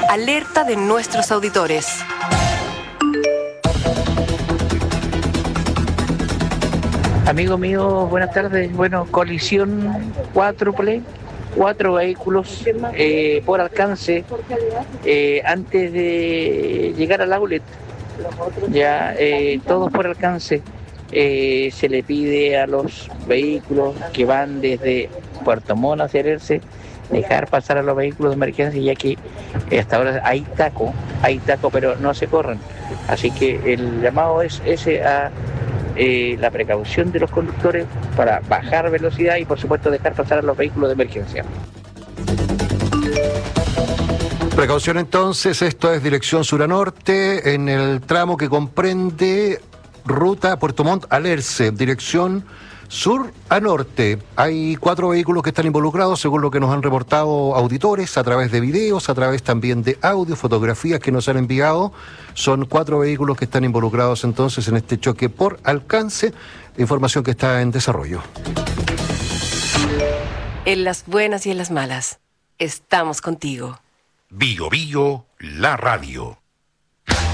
Alerta de nuestros auditores. Amigo mío, buenas tardes. Bueno, colisión cuádruple, 4 vehículos por alcance antes de llegar al outlet. Ya, todos por alcance. Se le pide a los vehículos que van desde Puerto Montt hacia Erce dejar pasar a los vehículos de emergencia, ya que hasta ahora hay taco, pero no se corren. Así que el llamado es ese a la precaución de los conductores para bajar velocidad y por supuesto dejar pasar a los vehículos de emergencia. Precaución entonces, esto es dirección sur a norte, en el tramo que comprende ruta Puerto Montt al Erce, dirección sur a norte. Hay 4 vehículos que están involucrados, según lo que nos han reportado auditores, a través de videos, a través también de audio, fotografías que nos han enviado. Son 4 vehículos que están involucrados entonces en este choque por alcance, información que está en desarrollo. En las buenas y en las malas, estamos contigo. Bio Bio, la radio.